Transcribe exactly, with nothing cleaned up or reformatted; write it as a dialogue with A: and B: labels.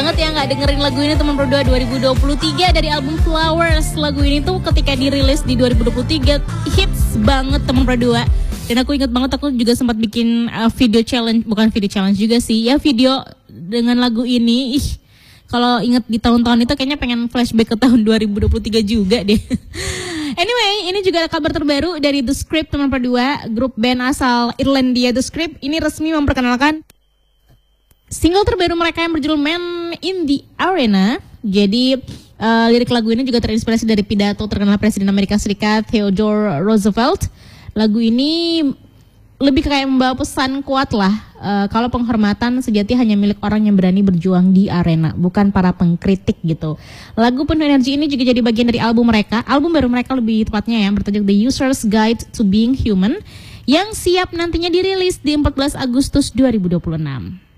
A: banget ya nggak dengerin lagu ini teman berdua. Dua ribu dua puluh tiga dari album Flowers. Lagu ini tuh ketika dirilis di dua ribu dua puluh tiga hits banget teman berdua. Dan aku inget banget aku juga sempat bikin uh, video challenge, bukan video challenge juga sih, ya video dengan lagu ini. Ih, kalau inget di tahun-tahun itu kayaknya pengen flashback ke tahun dua ribu dua puluh tiga juga deh. Anyway, ini juga kabar terbaru dari The Script teman berdua, grup band asal Irlandia The Script. Ini resmi memperkenalkan single terbaru mereka yang berjudul Man in the Arena. Jadi uh, lirik lagu ini juga terinspirasi dari pidato terkenal Presiden Amerika Serikat Theodore Roosevelt. Lagu ini lebih kayak membawa pesan kuat lah, uh, kalau penghormatan sejati hanya milik orang yang berani berjuang di arena, bukan para pengkritik gitu. Lagu penuh energi ini juga jadi bagian dari album mereka, album baru mereka lebih tepatnya yang bertajuk The User's Guide to Being Human, yang siap nantinya dirilis di empat belas Agustus dua ribu dua puluh enam.